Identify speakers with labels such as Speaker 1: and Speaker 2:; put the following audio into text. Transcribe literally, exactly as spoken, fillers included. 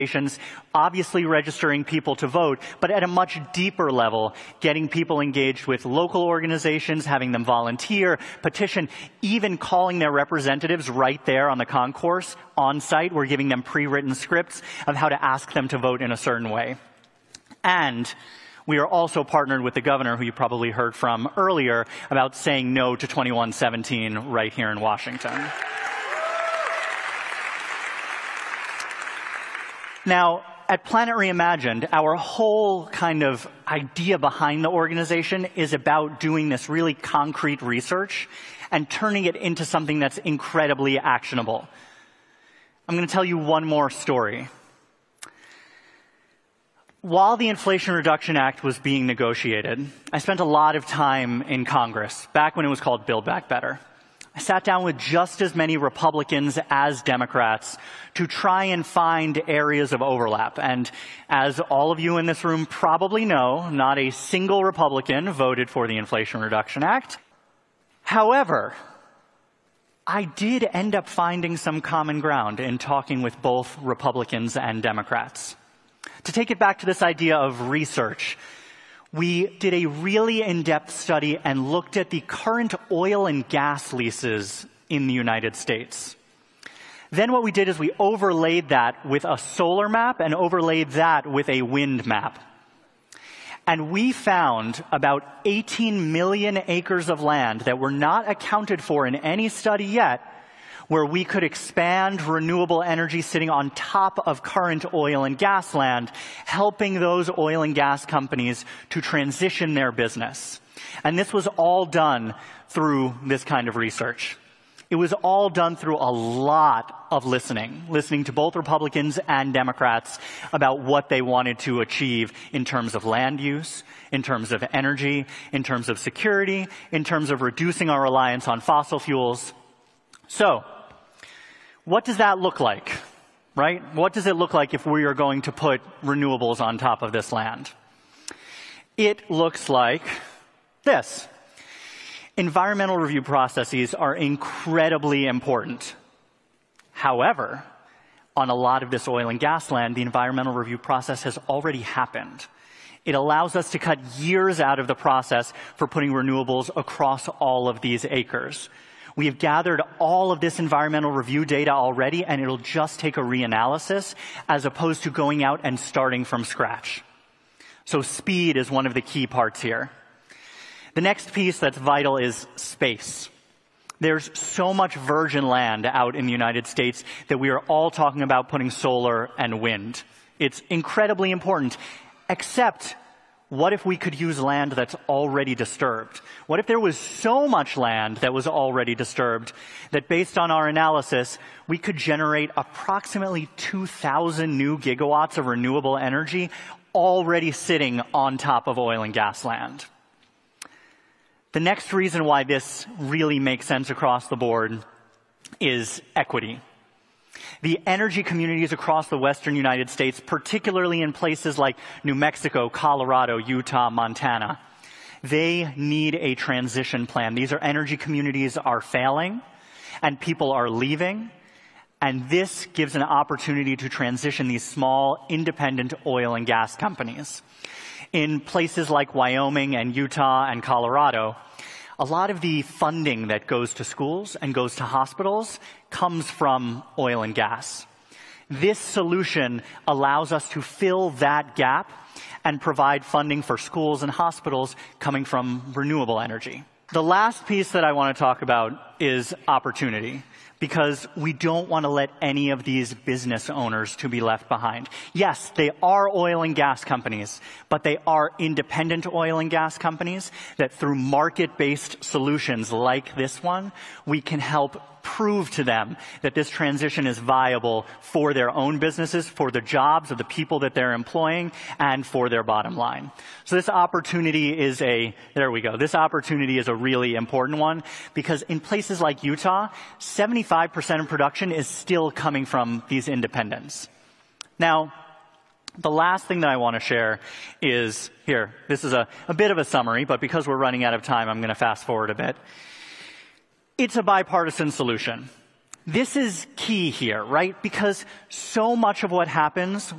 Speaker 1: obviously registering people to vote, but at a much deeper level, getting people engaged with local organizations, having them volunteer, petition, even calling their representatives right there on the concourse, on site. We're giving them pre-written scripts of how to ask them to vote in a certain way. And we are also partnered with the governor, who you probably heard from earlier, about saying no to twenty-one seventeen right here in Washington. Now, at Planet Reimagined, our whole kind of idea behind the organization is about doing this really concrete research and turning it into something that's incredibly actionable. I'm going to tell you one more story. While the Inflation Reduction Act was being negotiated, I spent a lot of time in Congress, back when it was called Build Back Better. I sat down with just as many Republicans as Democrats to try and find areas of overlap. And as all of you in this room probably know, not a single Republican voted for the Inflation Reduction Act. However, I did end up finding some common ground in talking with both Republicans and Democrats. To take it back to this idea of research, we did a really in-depth study and looked at the current oil and gas leases in the United States. Then what we did is we overlaid that with a solar map and overlaid that with a wind map. And we found about eighteen million acres of land that were not accounted for in any study yet, where we could expand renewable energy sitting on top of current oil and gas land, helping those oil and gas companies to transition their business. And this was all done through this kind of research. It was all done through a lot of listening, listening to both Republicans and Democrats about what they wanted to achieve in terms of land use, in terms of energy, in terms of security, in terms of reducing our reliance on fossil fuels. So, what does that look like, right? What does it look like if we are going to put renewables on top of this land? It looks like this. Environmental review processes are incredibly important. However, on a lot of this oil and gas land, the environmental review process has already happened. It allows us to cut years out of the process for putting renewables across all of these acres. We have gathered all of this environmental review data already, and it'll just take a reanalysis as opposed to going out and starting from scratch. So speed is one of the key parts here. The next piece that's vital is space. There's so much virgin land out in the United States that we are all talking about putting solar and wind. It's incredibly important, except what if we could use land that's already disturbed? What if there was so much land that was already disturbed that based on our analysis, we could generate approximately two thousand new gigawatts of renewable energy already sitting on top of oil and gas land? The next reason why this really makes sense across the board is equity. The energy communities across the western United States, particularly in places like New Mexico, Colorado, Utah, Montana, they need a transition plan. These are energy communities are failing, and people are leaving, and this gives an opportunity to transition these small, independent oil and gas companies. In places like Wyoming and Utah and Colorado, a lot of the funding that goes to schools and goes to hospitals comes from oil and gas. This solution allows us to fill that gap and provide funding for schools and hospitals coming from renewable energy. The last piece that I want to talk about is opportunity, because we don't want to let any of these business owners to be left behind. Yes, they are oil and gas companies, but they are independent oil and gas companies that through market-based solutions like this one, we can help prove to them that this transition is viable for their own businesses, for the jobs of the people that they're employing, and for their bottom line. So this opportunity is a, there we go, this opportunity is a really important one, because in places like Utah, seventy-five percent of production is still coming from these independents. Now, the last thing that I want to share is, here, this is a, a bit of a summary, but because we're running out of time, I'm going to fast forward a bit. It's a bipartisan solution. This is key here, right? Because so much of what happens